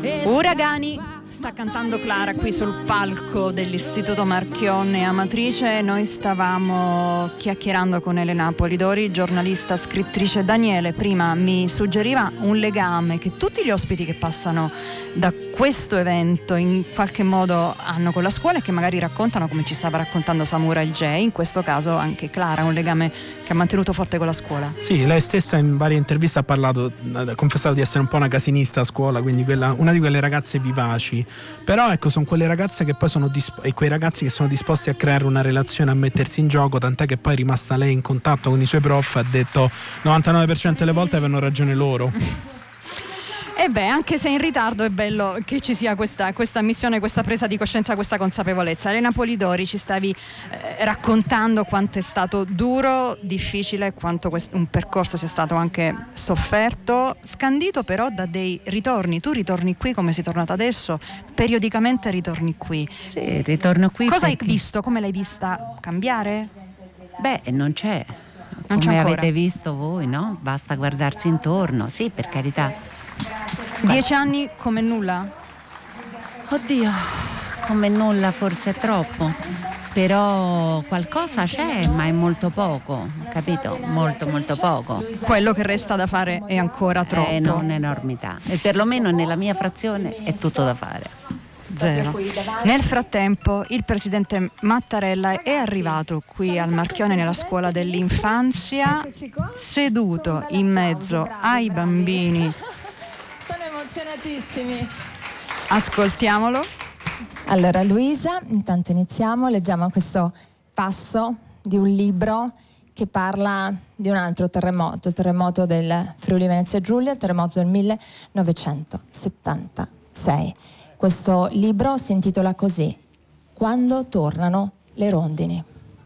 Uragani sta cantando Clara qui sul palco dell'Istituto Marchionne Amatrice. Noi stavamo chiacchierando con Elena Polidori, giornalista, scrittrice. Daniele prima mi suggeriva un legame che tutti gli ospiti che passano da questo evento in qualche modo hanno con la scuola e che magari raccontano, come ci stava raccontando Samurai J, in questo caso anche Clara, un legame che ha mantenuto forte con la scuola. Sì, lei stessa in varie interviste ha confessato di essere un po' una casinista a scuola, quindi una di quelle ragazze vivaci. Però ecco, sono quelle ragazze che poi e quei ragazzi che sono disposti a creare una relazione, a mettersi in gioco, tant'è che poi è rimasta lei in contatto con i suoi prof, ha detto 99% delle volte avevano ragione loro. E beh, anche se in ritardo è bello che ci sia questa missione, questa presa di coscienza, questa consapevolezza. Elena Polidori, ci stavi raccontando quanto è stato duro, difficile, quanto un percorso sia stato anche sofferto, scandito però da dei ritorni. Tu ritorni qui come sei tornata adesso, periodicamente ritorni qui. Sì, ritorno qui. Cosa hai visto? Come l'hai vista cambiare? Beh, non c'è. Non c'è come ancora. Avete visto voi, no? Basta guardarsi intorno. Sì, per carità. 10 anni come nulla? Oddio, come nulla forse è troppo, però qualcosa c'è, ma è molto poco, capito? Molto molto poco. Quello che resta da fare è ancora troppo. È un'enormità, e perlomeno nella mia frazione è tutto da fare. Zero. Nel frattempo il presidente Mattarella è arrivato qui al Marchionne, nella scuola dell'infanzia, seduto in mezzo ai bambini. Sono emozionatissimi. Ascoltiamolo. Allora Luisa, intanto iniziamo, leggiamo questo passo di un libro che parla di un altro terremoto, il terremoto del Friuli Venezia Giulia, il terremoto del 1976. Questo libro si intitola così: Quando tornano le rondini.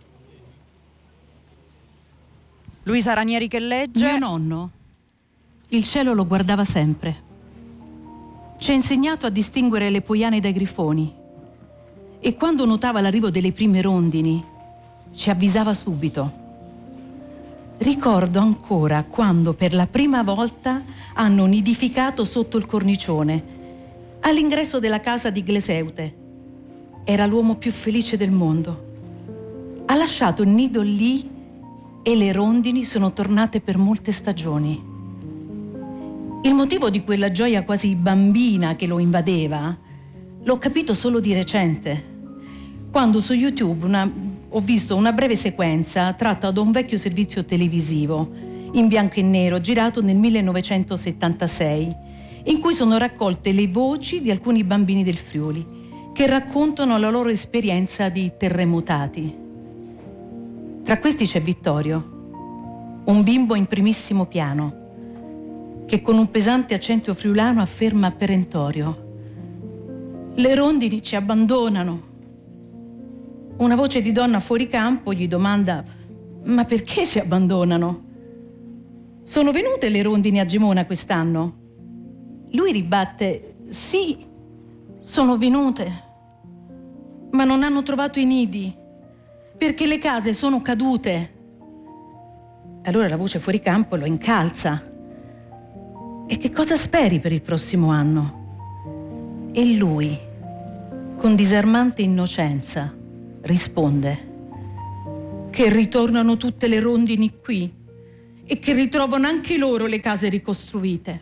Luisa Ranieri che legge. Mio nonno il cielo lo guardava sempre. Ci ha insegnato a distinguere le poiane dai grifoni e quando notava l'arrivo delle prime rondini ci avvisava subito. Ricordo ancora quando per la prima volta hanno nidificato sotto il cornicione all'ingresso della casa di Gleseute. Era l'uomo più felice del mondo. Ha lasciato il nido lì e le rondini sono tornate per molte stagioni. Il motivo di quella gioia quasi bambina che lo invadeva l'ho capito solo di recente, quando su YouTube ho visto una breve sequenza tratta da un vecchio servizio televisivo in bianco e nero girato nel 1976, in cui sono raccolte le voci di alcuni bambini del Friuli che raccontano la loro esperienza di terremotati. Tra questi c'è Vittorio, un bimbo in primissimo piano, che con un pesante accento friulano afferma perentorio: le rondini ci abbandonano. Una voce di donna fuori campo gli domanda: ma perché ci abbandonano? Sono venute le rondini a Gemona quest'anno? Lui ribatte: sì, sono venute, ma non hanno trovato i nidi, perché le case sono cadute. Allora la voce fuori campo lo incalza: e che cosa speri per il prossimo anno? E lui, con disarmante innocenza, risponde: che ritornano tutte le rondini qui e che ritrovano anche loro le case ricostruite.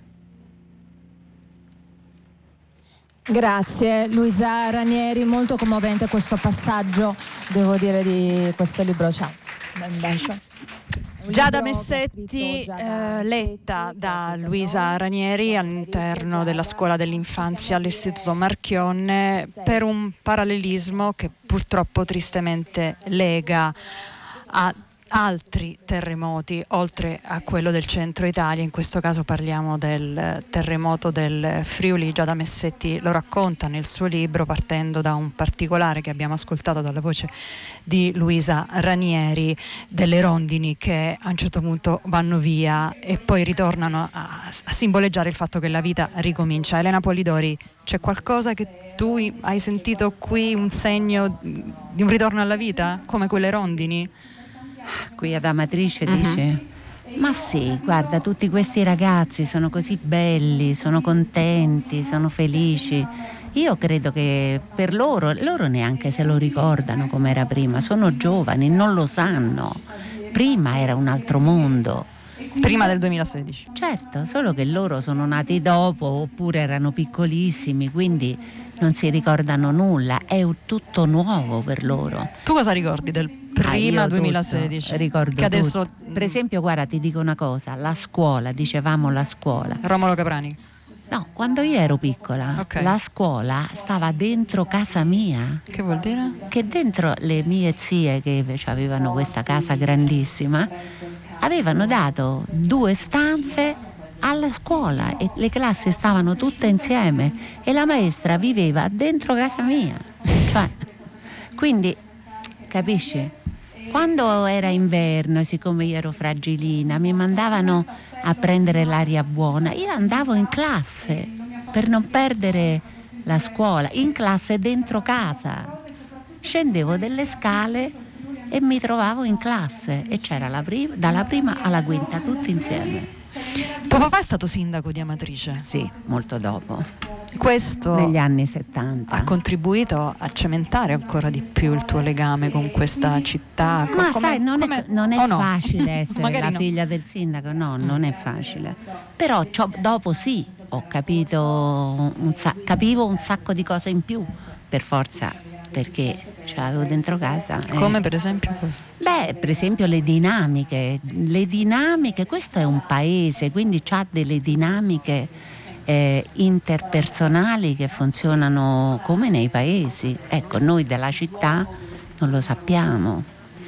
Grazie Luisa Ranieri, molto commovente questo passaggio, devo dire, di questo libro. Ciao. Un bacio. Giada Messetti, letta da Luisa Ranieri all'interno della scuola dell'infanzia all'Istituto Marchionne, per un parallelismo che purtroppo tristemente lega a altri terremoti oltre a quello del centro Italia. In questo caso parliamo del terremoto del Friuli. Giada Messetti lo racconta nel suo libro partendo da un particolare che abbiamo ascoltato dalla voce di Luisa Ranieri, delle rondini che a un certo punto vanno via e poi ritornano a simboleggiare il fatto che la vita ricomincia. Elena Polidori, c'è qualcosa che tu hai sentito qui, un segno di un ritorno alla vita come quelle rondini? Qui ad Amatrice dice: Ma sì, guarda, tutti questi ragazzi sono così belli, sono contenti, sono felici. Io credo che per loro neanche se lo ricordano come era prima, sono giovani, non lo sanno. Prima era un altro mondo. Prima del 2016. Certo, solo che loro sono nati dopo oppure erano piccolissimi, quindi non si ricordano nulla, è tutto nuovo per loro. Tu cosa ricordi del prima 2016? Ricordo che adesso tutto. Per esempio, guarda, ti dico una cosa, la scuola, dicevamo la scuola. Romolo Caprani. No, quando io ero piccola, Okay. La scuola stava dentro casa mia. Che vuol dire? Che dentro le mie zie, che invece avevano questa casa grandissima, avevano dato 2 stanze alla scuola e le classi stavano tutte insieme e la maestra viveva dentro casa mia. Cioè, quindi, capisci? Quando era inverno, siccome io ero fragilina, mi mandavano a prendere l'aria buona. Io andavo in classe per non perdere la scuola, in classe dentro casa. Scendevo delle scale e mi trovavo in classe e c'era dalla prima alla quinta, tutti insieme. Tuo papà è stato sindaco di Amatrice? Sì, molto dopo, Questo negli anni 70. ha contribuito a cementare ancora di più il tuo legame con questa città? Ma sai, non è no? facile essere Magari la no. figlia del sindaco, no, non è facile. Però dopo sì, ho capito capivo un sacco di cose in più, per forza, perché ce l'avevo dentro casa. Come per esempio cosa? Beh, per esempio le dinamiche, questo è un paese, quindi c'ha delle dinamiche interpersonali che funzionano come nei paesi. Ecco, noi della città non lo sappiamo.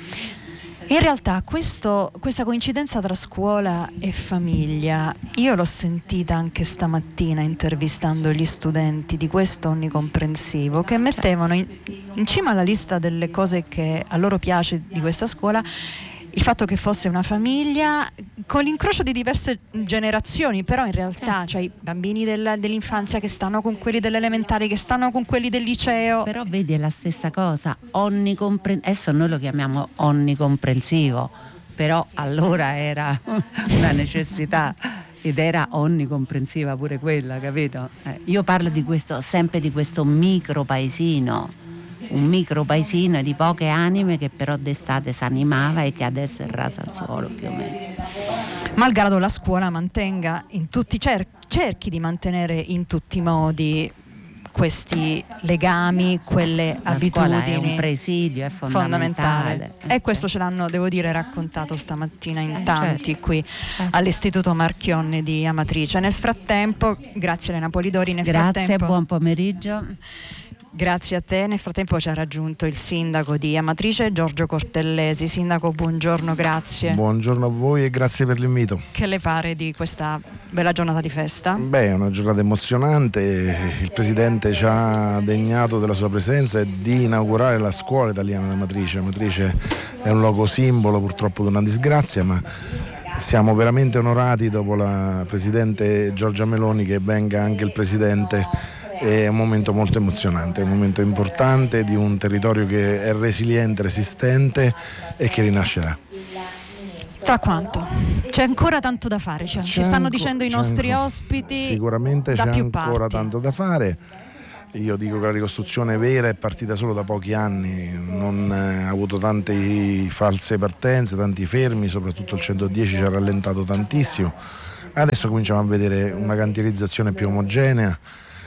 In realtà questa coincidenza tra scuola e famiglia io l'ho sentita anche stamattina intervistando gli studenti di questo onnicomprensivo, che mettevano in cima alla lista delle cose che a loro piace di questa scuola il fatto che fosse una famiglia con l'incrocio di diverse generazioni, però in realtà cioè i bambini dell'infanzia che stanno con quelli delle elementari, che stanno con quelli del liceo. Però vedi, è la stessa cosa, adesso noi lo chiamiamo onnicomprensivo, però allora era una necessità ed era onnicomprensiva pure quella, capito? Io parlo sempre di questo micro paesino. Un micro paesino di poche anime che però d'estate si animava e che adesso è rasa al suolo più o meno. Malgrado la scuola mantenga in tutti cerchi di mantenere in tutti i modi questi legami, quelle la abitudini. La scuola è un presidio, è fondamentale. E questo ce l'hanno, devo dire, raccontato stamattina in tanti, certo. Qui all'Istituto Marchionne di Amatrice. Nel frattempo, grazie Elena Polidori. Grazie, buon pomeriggio. Grazie a te. Nel frattempo ci ha raggiunto il sindaco di Amatrice, Giorgio Cortellesi. Sindaco, buongiorno, grazie. Buongiorno a voi e grazie per l'invito. Che le pare di questa bella giornata di festa? Beh, è una giornata emozionante. Il Presidente ci ha degnato della sua presenza e di inaugurare la scuola italiana di Amatrice. Amatrice è un luogo simbolo purtroppo di una disgrazia, ma siamo veramente onorati dopo la Presidente Giorgia Meloni che venga anche il Presidente. È un momento molto emozionante, è un momento importante di un territorio che è resiliente, resistente e che rinascerà. Tra quanto? C'è ancora tanto da fare, ci stanno dicendo i nostri ospiti. Sicuramente da c'è più ancora parti. tanto da fare. Io dico che la ricostruzione vera è partita solo da pochi anni, non ha avuto tante false partenze, tanti fermi, soprattutto il 110 ci ha rallentato tantissimo. Adesso cominciamo a vedere una cantierizzazione più omogenea.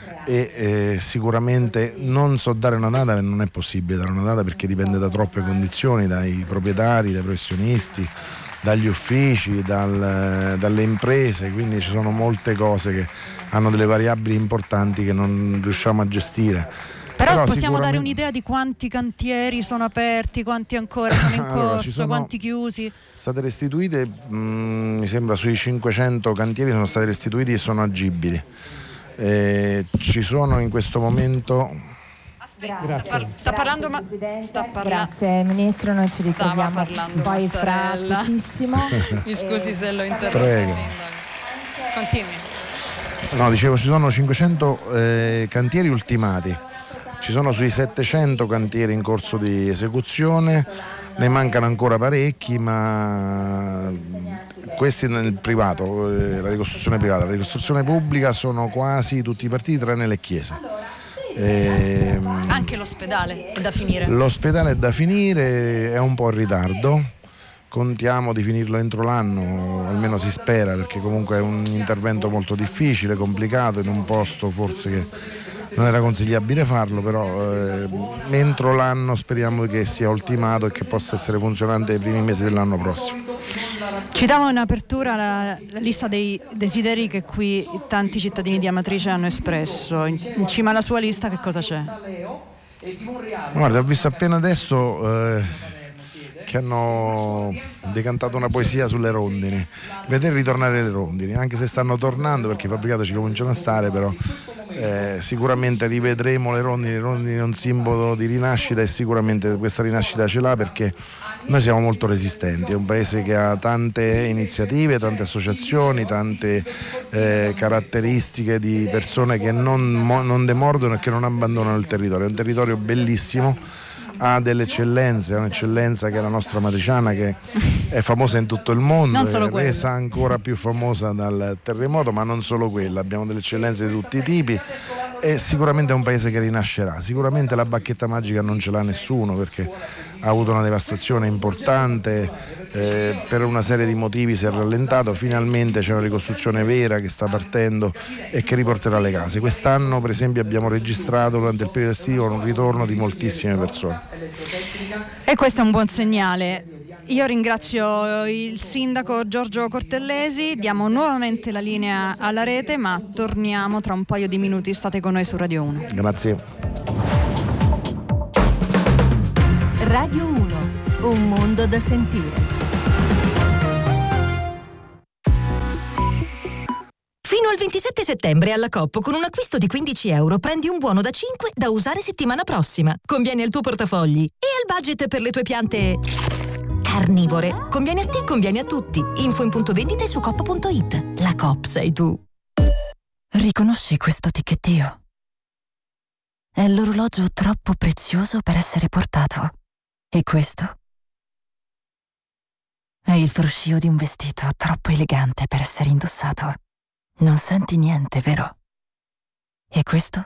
E sicuramente non so dare una data, non è possibile dare una data perché dipende da troppe condizioni, dai proprietari, dai professionisti, dagli uffici, dalle imprese, quindi ci sono molte cose che hanno delle variabili importanti che non riusciamo a gestire. Però possiamo dare un'idea di quanti cantieri sono aperti, quanti ancora sono in corso, quanti chiusi? State restituite, mi sembra sui 500 cantieri sono stati restituiti e sono agibili. Ci sono in questo momento. Grazie. Sta parlando, ma Grazie Ministro, noi ci ritroviamo poi fra pochissimo. Mi scusi se l'ho interrotto. Prego. Continui. No, dicevo, ci sono 500 cantieri ultimati, ci sono sui 700 cantieri in corso di esecuzione ne mancano ancora parecchi, ma questi nel privato, la ricostruzione privata. La ricostruzione pubblica sono quasi tutti i partiti tranne le chiese. Anche l'ospedale è da finire. L'ospedale è da finire, è un po' in ritardo. Contiamo di finirlo entro l'anno, almeno si spera, perché comunque è un intervento molto difficile, complicato, in un posto forse che non era consigliabile farlo, però entro l'anno speriamo che sia ultimato e che possa essere funzionante nei primi mesi dell'anno prossimo. Citavo in apertura la lista dei desideri che qui tanti cittadini di Amatrice hanno espresso. In cima alla sua lista che cosa c'è? Guarda, ho visto appena adesso che hanno decantato una poesia sulle rondini, vedere ritornare le rondini, anche se stanno tornando perché i fabbricati ci cominciano a stare, però sicuramente rivedremo le rondini è un simbolo di rinascita e sicuramente questa rinascita ce l'ha, perché noi siamo molto resistenti, è un paese che ha tante iniziative, tante associazioni, tante caratteristiche di persone che non demordono e che non abbandonano il territorio, è un territorio bellissimo, ha delle eccellenze, ha un'eccellenza che è la nostra amatriciana, che è famosa in tutto il mondo, è resa ancora più famosa dal terremoto, ma non solo quella, abbiamo delle eccellenze di tutti i tipi e sicuramente è un paese che rinascerà. Sicuramente la bacchetta magica non ce l'ha nessuno, perché ha avuto una devastazione importante, per una serie di motivi si è rallentato, finalmente c'è una ricostruzione vera che sta partendo e che riporterà le case. Quest'anno per esempio abbiamo registrato durante il periodo estivo un ritorno di moltissime persone. E questo è un buon segnale. Io ringrazio il sindaco Giorgio Cortellesi, diamo nuovamente la linea alla rete, ma torniamo tra un paio di minuti, state con noi su Radio 1. Grazie. Radio 1, un mondo da sentire. Fino al 27 settembre alla Coop con un acquisto di €15 prendi un buono da 5 da usare settimana prossima. Conviene al tuo portafogli e al budget per le tue piante carnivore. Conviene a te, conviene a tutti. Info in punto vendita e su coop.it. La Coop sei tu. Riconosci questo ticchettio? È l'orologio troppo prezioso per essere portato. E questo? È il fruscio di un vestito troppo elegante per essere indossato. Non senti niente, vero? E questo?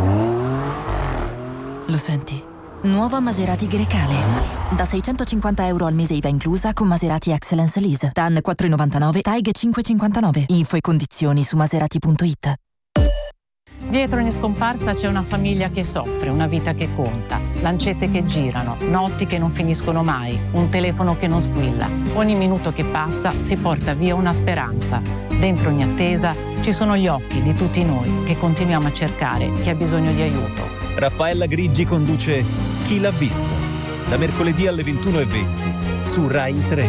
Lo senti? Nuova Maserati Grecale. Da €650 al mese IVA inclusa con Maserati Excellence Lease. TAN 4,99, TAIG 5,59. Info e condizioni su maserati.it. Dietro ogni scomparsa c'è una famiglia che soffre, una vita che conta, lancette che girano, notti che non finiscono mai, un telefono che non squilla. Ogni minuto che passa si porta via una speranza. Dentro ogni attesa ci sono gli occhi di tutti noi che continuiamo a cercare chi ha bisogno di aiuto. Raffaella Grigi conduce Chi l'ha visto? Da mercoledì alle 21:20 su Rai 3.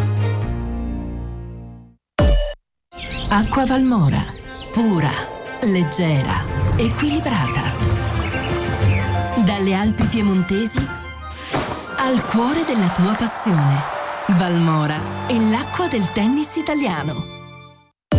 Acqua Valmora, pura, leggera, equilibrata. Dalle Alpi piemontesi al cuore della tua passione. Valmora è l'acqua del tennis italiano.